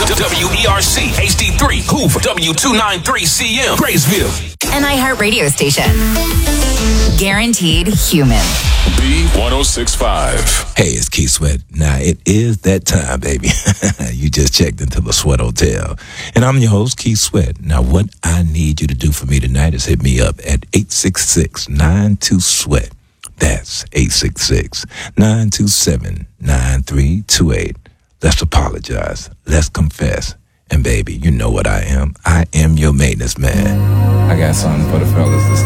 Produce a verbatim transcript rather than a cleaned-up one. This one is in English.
W E R C H D three Hoover, W two ninety-three C M Graysville. An iHeart radio station. Guaranteed human. B one oh six point five. Hey, it's Keith Sweat. Now, it is that time, baby. You just checked into the Sweat Hotel. And I'm your host, Keith Sweat. Now, what I need you to do for me tonight is hit me up at eight six six, nine two, SWEAT. That's eight six six, nine two seven, nine three two eight. Let's apologize. Let's confess. And, baby, you know what I am. I am your maintenance man. I got something for the fellas to